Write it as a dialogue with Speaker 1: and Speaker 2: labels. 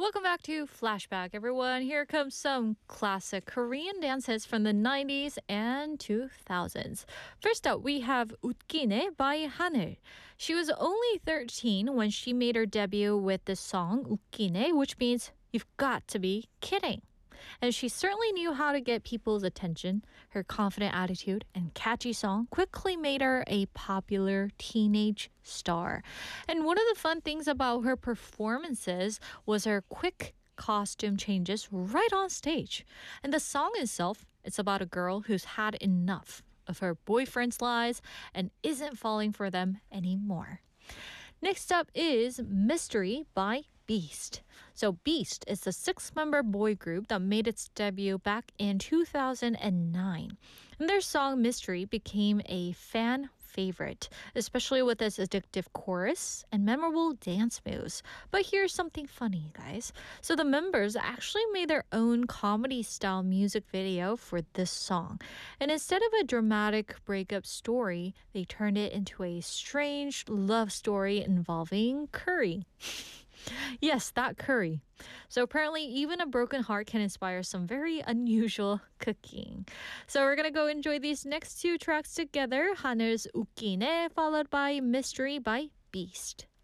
Speaker 1: Welcome back to Flashback, everyone. Here comes some classic Korean dances from the 90s and 2000s. First up, we have 웃기네 by 하늘. She was only 13 when she made her debut with the song 웃기네, which means you've got to be kidding. And she certainly knew how to get people's attention. Her confident attitude and catchy song quickly made her a popular teenage star. And one of the fun things about her performances was her quick costume changes right on stage. And the song itself, it's about a girl who's had enough of her boyfriend's lies and isn't falling for them anymore. Next up is Mystery by Beast. So Beast is the six-member boy group that made its debut back in 2009. And their song Mystery became a fan favorite, especially with its addictive chorus and memorable dance moves. But here's something funny, guys. So the members actually made their own comedy-style music video for this song. And instead of a dramatic breakup story, they turned it into a strange love story involving curry. Yes, that curry. So apparently even a broken heart can inspire some very unusual cooking. So we're going to go enjoy these next two tracks together. 하늘's 웃기네 followed by Mystery by Beast.